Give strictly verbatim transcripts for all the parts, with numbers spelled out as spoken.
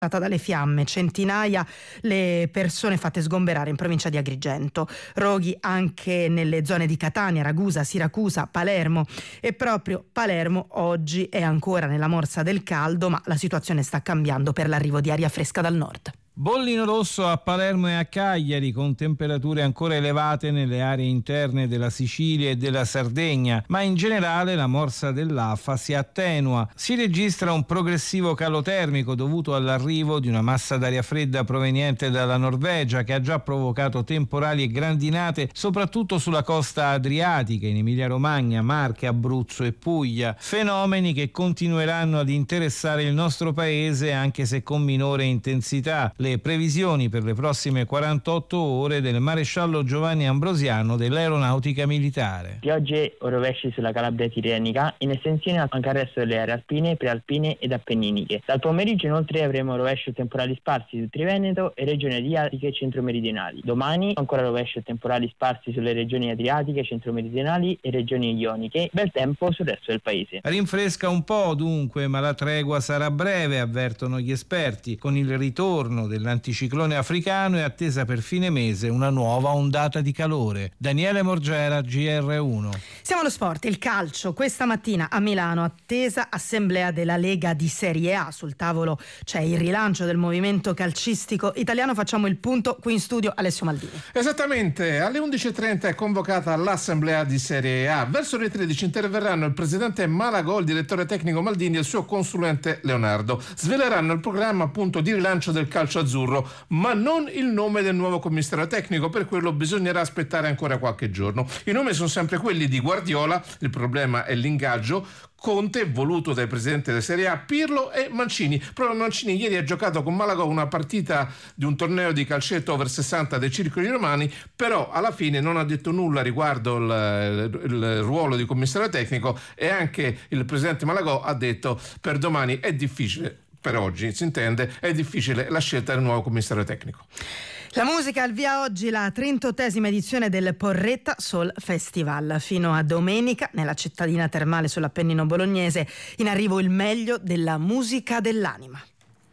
dalle fiamme, centinaia le persone fatte sgomberare in provincia di Agrigento, roghi anche nelle zone di Catania, Ragusa, Siracusa, Palermo, e proprio Palermo oggi è ancora nella morsa del caldo, ma la situazione sta cambiando per l'arrivo di aria fresca dal nord. Bollino rosso a Palermo e a Cagliari, con temperature ancora elevate nelle aree interne della Sicilia e della Sardegna, ma in generale la morsa dell'A F A si attenua. Si registra un progressivo calo termico dovuto all'arrivo di una massa d'aria fredda proveniente dalla Norvegia, che ha già provocato temporali e grandinate soprattutto sulla costa adriatica, in Emilia-Romagna, Marche, Abruzzo e Puglia. Fenomeni che continueranno ad interessare il nostro paese, anche se con minore intensità. Le previsioni per le prossime quarantotto ore del maresciallo Giovanni Ambrosiano dell'Aeronautica Militare. Piogge o rovesci sulla Calabria tirrenica, in estensione anche al resto delle aree alpine, prealpine ed appenniniche. Dal pomeriggio inoltre avremo rovesci o temporali sparsi sul Triveneto e regioni adriatiche e centro-meridionali. Domani ancora rovesci o temporali sparsi sulle regioni adriatiche, centro-meridionali e regioni ioniche. Bel tempo sul resto del paese. Rinfresca un po' dunque, ma la tregua sarà breve, avvertono gli esperti. Con il ritorno dell'anticiclone africano è attesa per fine mese una nuova ondata di calore. Daniele Morgera, G R uno. Siamo allo sport, il calcio. Questa mattina a Milano attesa assemblea della Lega di Serie A. Sul tavolo c'è il rilancio del movimento calcistico italiano. Facciamo il punto qui in studio, Alessio Maldini. Esattamente, alle undici e trenta è convocata l'assemblea di Serie A. Verso le tredici interverranno il presidente Malagò, il direttore tecnico Maldini e il suo consulente Leonardo. Sveleranno il programma appunto di rilancio del calcio azzurro, ma non il nome del nuovo commissario tecnico. Per quello bisognerà aspettare ancora qualche giorno. I nomi sono sempre quelli di Guardiola, il problema è l'ingaggio, Conte, voluto dal presidente della Serie A, Pirlo e Mancini. Proprio Mancini ieri ha giocato con Malagò una partita di un torneo di calcetto over sessanta dei Circoli Romani, però alla fine non ha detto nulla riguardo il, il ruolo di commissario tecnico, e anche il presidente Malagò ha detto per domani è difficile, per oggi si intende, è difficile la scelta del nuovo commissario tecnico. La musica al via oggi la trentottesima edizione del Porretta Soul Festival. Fino a domenica, nella cittadina termale sull'Appennino bolognese, in arrivo il meglio della musica dell'anima.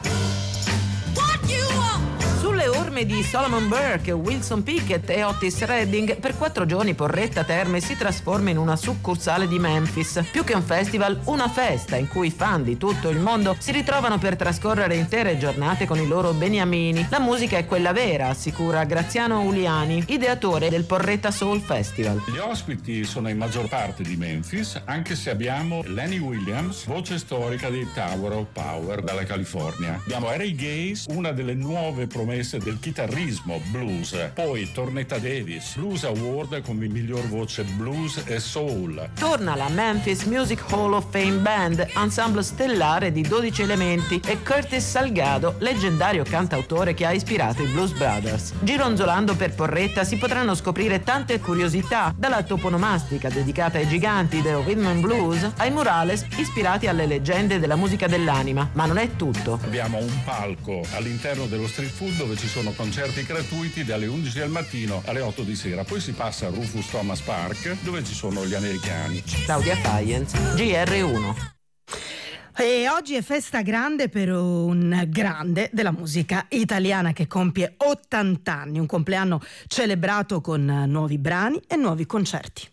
Sulle orme di Solomon Burke, Wilson Pickett e Otis Redding, per quattro giorni Porretta Terme si trasforma in una succursale di Memphis. Più che un festival, una festa in cui fan di tutto il mondo si ritrovano per trascorrere intere giornate con i loro beniamini. La musica è quella vera, assicura Graziano Uliani, ideatore del Porretta Soul Festival. Gli ospiti sono in maggior parte di Memphis, anche se abbiamo Lenny Williams, voce storica dei Tower of Power dalla California. Abbiamo Harry Gaze, una delle nuove promesse del chitarrismo blues, poi Tornetta Davis, Blues Award come miglior voce blues e soul. Torna la Memphis Music Hall of Fame Band, ensemble stellare di dodici elementi, e Curtis Salgado, leggendario cantautore che ha ispirato i Blues Brothers. Gironzolando per Porretta si potranno scoprire tante curiosità, dalla toponomastica dedicata ai giganti del rhythm and blues ai murales ispirati alle leggende della musica dell'anima. Ma non è tutto. Abbiamo un palco all'interno dello street food dove ci sono concerti gratuiti dalle undici del mattino alle otto di sera. Poi si passa a Rufus Thomas Park, dove ci sono gli americani. Claudia Fayenz, G R uno. E oggi è festa grande per un grande della musica italiana che compie ottanta anni, un compleanno celebrato con nuovi brani e nuovi concerti.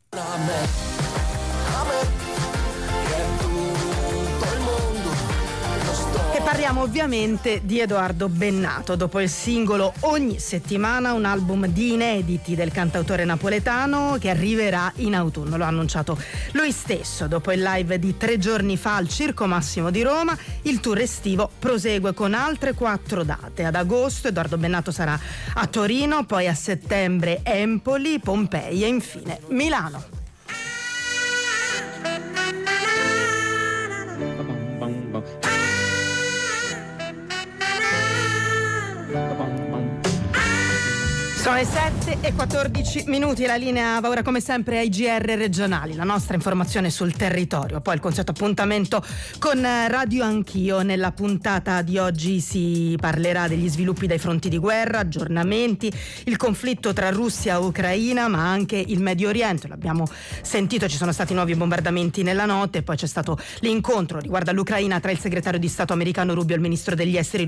Parliamo ovviamente di Edoardo Bennato. Dopo il singolo Ogni settimana, un album di inediti del cantautore napoletano che arriverà in autunno. Lo ha annunciato lui stesso. Dopo il live di tre giorni fa al Circo Massimo di Roma, il tour estivo prosegue con altre quattro date. Ad agosto Edoardo Bennato sarà a Torino, poi a settembre Empoli, Pompei e infine Milano. Sono le sette e quattordici minuti, la linea va ora come sempre ai G R regionali, la nostra informazione sul territorio, poi il consueto appuntamento con Radio Anch'io. Nella puntata di oggi si parlerà degli sviluppi dai fronti di guerra, aggiornamenti, il conflitto tra Russia e Ucraina, ma anche il Medio Oriente, l'abbiamo sentito, ci sono stati nuovi bombardamenti nella notte, poi c'è stato l'incontro riguardo all'Ucraina tra il segretario di Stato americano Rubio e il ministro degli esteri